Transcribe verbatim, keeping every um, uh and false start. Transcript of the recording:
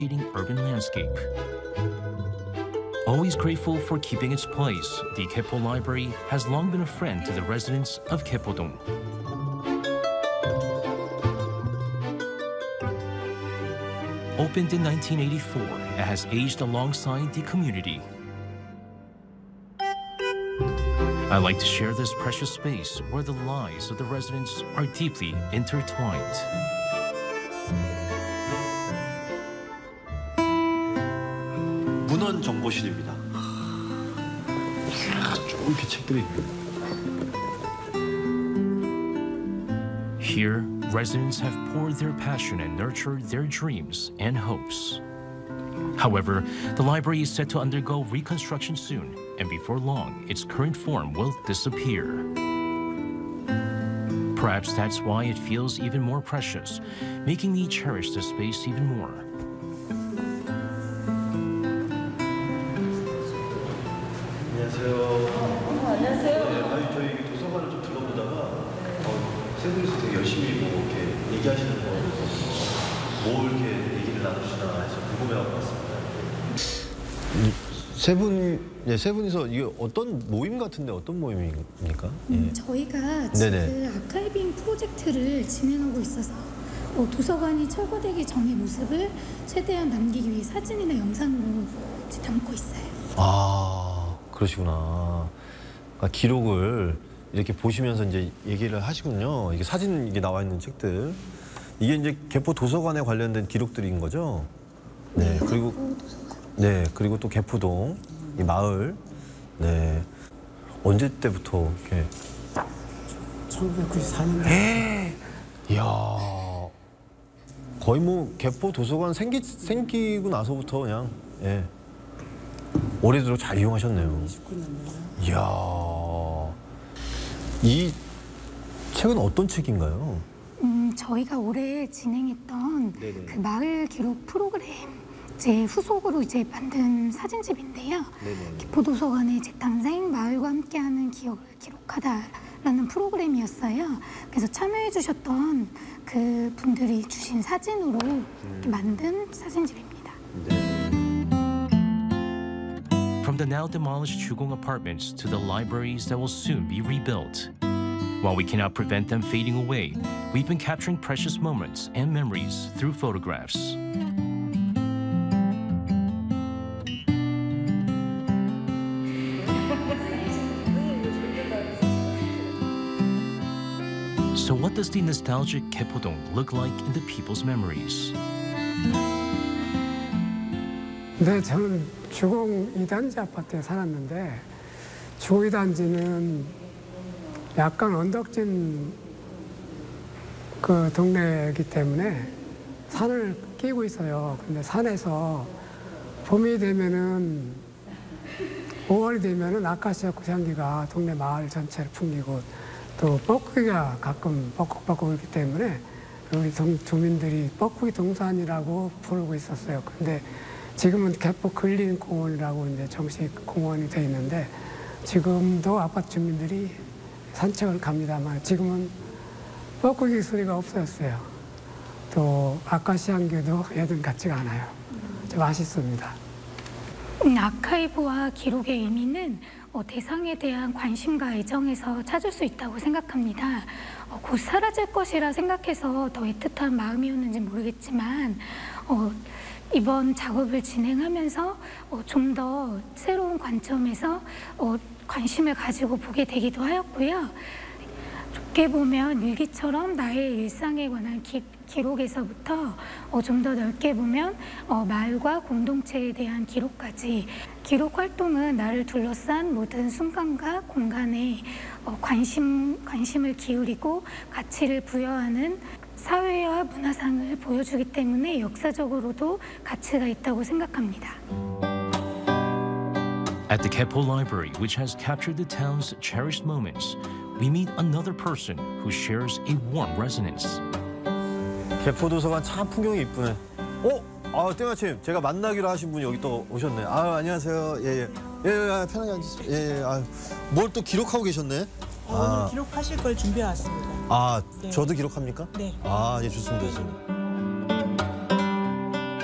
urban landscape. Always grateful for keeping its place, the Kepo Library has long been a friend to the residents of Kepo-dong. Opened in nineteen eighty-four, it has aged alongside the community. I like to share this precious space where the lives of the residents are deeply intertwined. 문헌 정보실입니다. 이렇게 책들이 있네요. Here, residents have poured their passion and nurtured their dreams and hopes. However, the library is set to undergo reconstruction soon, and before long, its current form will disappear. Perhaps that's why it feels even more precious, making me cherish the space even more. 안녕하세요. 어, 안녕하세요. 네, 아니 저희 도서관을 좀 둘러보다가 어, 세 분이서 되게 열심히 뭐 이렇게 얘기하시는 거 그래서 뭐 이렇게 얘기를 나누시나 해서 궁금해하고 왔습니다. 세 분, 네, 세 분이서 이게 어떤 모임 같은데 어떤 모임입니까? 음, 예. 저희가 네네. 지금 아카이빙 프로젝트를 진행하고 있어서 어, 도서관이 철거되기 전의 모습을 최대한 남기기 위해 사진이나 영상으로 이제 담고 있어요. 아, 그러시구나. 그러니까 기록을 이렇게 보시면서 이제 얘기를 하시군요. 이게 사진 이게 나와 있는 책들. 이게 이제 개포 도서관에 관련된 기록들인 거죠? 네. 네, 그리고 개포 도서관. 네, 그리고 또 개포동 이 마을. 네. 언제 때부터 이렇게 천구백구십사 년대. 이야. 거의 뭐 개포 도서관 생기 생기고 나서부터 그냥 예. 올해도 잘 이용하셨네요. 이십구 년대. 이야. 이 책은 어떤 책인가요? 음, 저희가 올해 진행했던 네네. 그 마을 기록 프로그램 제 후속으로 이제 만든 사진집인데요. 네네. 개포도서관의 재탄생, 마을과 함께하는 기억을 기록하다라는 프로그램이었어요. 그래서 참여해주셨던 그 분들이 주신 사진으로 이렇게 만든 사진집입니다. 네. From the now demolished Chugong apartments to the libraries that will soon be rebuilt. While we cannot prevent them fading away, we've been capturing precious moments and memories through photographs. So what does the nostalgic Kepo-dong look like in the people's memories? 네, 저는 주공 이 단지 아파트에 살았는데 주공 이 단지는 약간 언덕진 그 동네이기 때문에 산을 끼고 있어요. 근데 산에서 봄이 되면은 오월이 되면은 아카시아 구향기가 동네 마을 전체를 풍기고 또 뻐꾸기가 가끔 뻐꾹뻐꾹 울기 때문에 우리 동, 주민들이 뻐꾸기 동산이라고 부르고 있었어요. 근데 지금은 개포 근린 공원이라고 이제 정식 공원이 돼 있는데 지금도 아파트 주민들이 산책을 갑니다만 지금은 뻐꾸기 소리가 없어졌어요. 또 아카시아 향기도 예전 같지가 않아요. 좀 아쉽습니다. 음, 아카이브와 기록의 의미는 어, 대상에 대한 관심과 애정에서 찾을 수 있다고 생각합니다. 어, 곧 사라질 것이라 생각해서 더 애틋한 마음이었는지 모르겠지만 어, 이번 작업을 진행하면서 어, 좀 더 새로운 관점에서 어, 관심을 가지고 보게 되기도 하였고요. 좁게 보면 일기처럼 나의 일상에 관한 기, 기록에서부터 어, 좀 더 넓게 보면 어, 마을과 공동체에 대한 기록까지 기록 활동은 나를 둘러싼 모든 순간과 공간에 어, 관심, 관심을 기울이고 가치를 부여하는 사회와 문화상을 보여주기 때문에 역사적으로도 가치가 있다고 생각합니다. At the Kepo Library, which has captured the town's cherished moments, we meet another person who shares a warm resonance. 개포 도서관 참 풍경이 이쁘네. 어? 아, 때마침 제가 만나기로 하신 분이 여기 또 오셨네. 아, 안녕하세요. 예, 예. 예, 예, 편하게 앉으세요. 예, 예. 아, 뭘 또 기록하고 계셨네? 오늘 아. 기록하실 걸 준비해 왔습니다. 아, 네. 저도 기록합니까? 네. 아, 예, 좋습니다. 좋습니다.